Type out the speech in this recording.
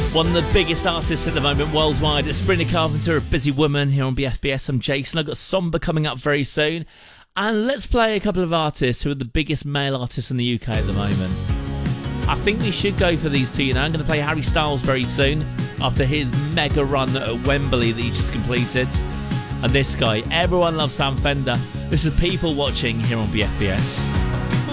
One of the biggest artists at the moment worldwide. It's Sabrina Carpenter, A Busy Woman, here on BFBS. I'm Jason. I've got Somber coming up very soon. And let's play a couple of artists who are the biggest male artists in the UK at the moment. I think we should go for these two, you know. I'm going to play Harry Styles very soon after his mega run at Wembley that he just completed. And this guy, everyone loves Sam Fender. This is People Watching here on BFBS.